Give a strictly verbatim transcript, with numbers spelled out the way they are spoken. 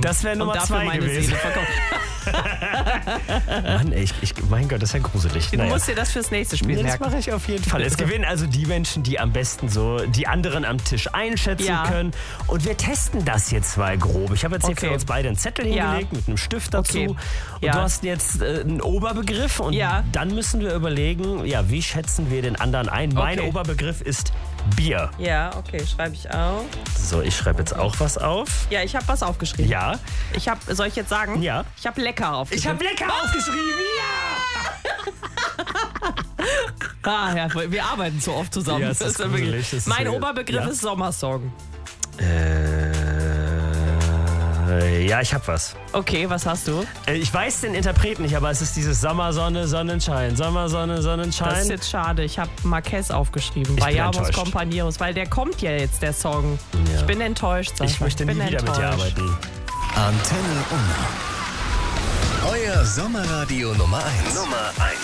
Das wäre Nummer und dafür zwei meine gewesen. Seele verkaufen. Mann, ey, ich, ich, mein Gott, das ist ja gruselig. Du Naja. musst dir das fürs nächste Spiel Nee, das merken. mache ich auf jeden Fall. Es gewinnen also die Menschen, die am besten so die anderen am Tisch einschätzen Ja. können. Und wir testen das jetzt mal grob. Ich habe jetzt hier Okay. für uns beide einen Zettel Ja. hingelegt mit einem Stift dazu. Okay. Und Ja. du hast jetzt äh, einen Oberbegriff. Und Ja. dann müssen wir überlegen, ja, wie schätzen wir den anderen ein. Mein Okay. Oberbegriff ist Bier. Ja, okay, schreibe ich auf. So, ich schreibe jetzt auch was auf. Ja, ich habe was aufgeschrieben. Ja. Ich habe, soll ich jetzt sagen? Ja. Ich habe lecker aufgeschrieben. Ich habe lecker aufgeschrieben. Ja! Ah, ja, wir arbeiten so oft zusammen. Ja, es ist ja gruselig, wirklich- das ist mein wirklich- Oberbegriff ja. ist Sommersong. Äh, ja, ich habe was. Okay, was hast du? Äh, Ich weiß den Interpreten nicht, aber es ist dieses Sommersonne, Sonnenschein. Sommersonne, Sonnenschein. Das ist jetzt schade. Ich habe Marquez aufgeschrieben. Ich Bei bin Javos enttäuscht. Compañeros, weil der kommt ja jetzt, der Song. Ja. Ich bin enttäuscht, Sascha. Ich möchte nie bin wieder mit dir enttäuscht. arbeiten. Antenne Unna. Euer Sommerradio Nummer eins. Nummer eins.